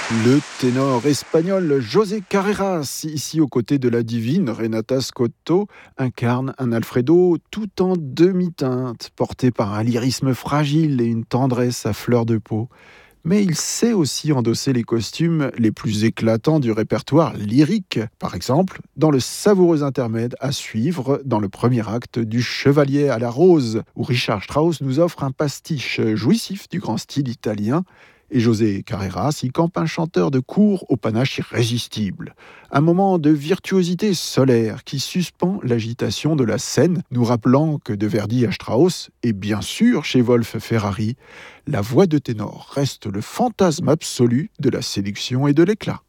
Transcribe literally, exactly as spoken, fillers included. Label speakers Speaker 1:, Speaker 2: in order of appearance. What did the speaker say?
Speaker 1: Le ténor espagnol José Carreras, ici aux côtés de la divine Renata Scotto, incarne un Alfredo tout en demi-teinte, porté par un lyrisme fragile et une tendresse à fleur de peau. Mais il sait aussi endosser les costumes les plus éclatants du répertoire lyrique, par exemple dans le savoureux intermède à suivre dans le premier acte du Chevalier à la Rose, où Richard Strauss nous offre un pastiche jouissif du grand style italien, et José Carreras y campe un chanteur de cour au panache irrésistible. Un moment de virtuosité solaire qui suspend l'agitation de la scène, nous rappelant que de Verdi à Strauss, et bien sûr chez Wolf Ferrari, la voix de ténor reste le fantasme absolu de la séduction et de l'éclat.